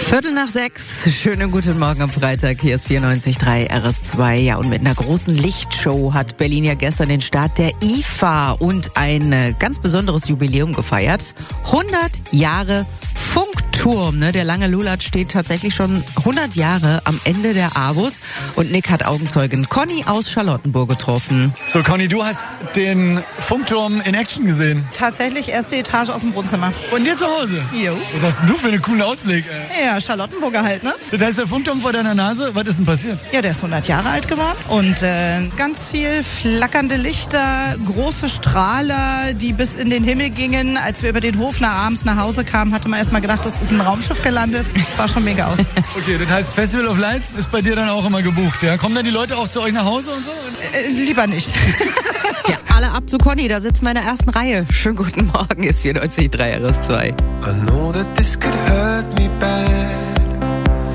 5:45. Schönen guten Morgen am Freitag. Hier ist 94.3 RS2. Ja, und mit einer großen Lichtshow hat Berlin ja gestern den Start der IFA und ein ganz besonderes Jubiläum gefeiert. 100 Jahre Funkturm. Ne? Der lange Lulatsch steht tatsächlich schon 100 Jahre am Ende der Avus. Und Nick hat Augenzeugin Conny aus Charlottenburg getroffen. So, Conny, du hast den Funkturm in Action gesehen. Tatsächlich erste Etage aus dem Wohnzimmer. Von dir zu Hause? Jo. Was hast denn du für einen coolen Ausblick? Ja, Charlottenburger halt, ne? Das heißt, der Funkturm vor deiner Nase, was ist denn passiert? Ja, der ist 100 Jahre alt geworden und ganz viel flackernde Lichter, große Strahler, die bis in den Himmel gingen. Als wir über den Hof abends nach Hause kamen, hatte man erstmal gedacht, das ist ein Raumschiff gelandet. Das sah schon mega aus. Okay, das heißt, Festival of Lights ist bei dir dann auch immer gebucht, ja? Kommen dann die Leute auch zu euch nach Hause und so? Lieber nicht. Ja, alle ab zu Conny, da sitzen wir in der ersten Reihe. Schönen guten Morgen, ist 94.3 RS2. I know that this could